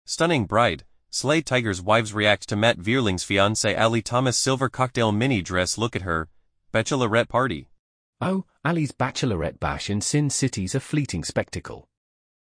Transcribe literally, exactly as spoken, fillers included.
Stunning bride, Slay Tiger's wives react to Matt Vierling's fiancée Ali Thomas silver cocktail mini dress. Look at her. Bachelorette party. Oh, Ali's bachelorette bash in Sin City's a fleeting spectacle.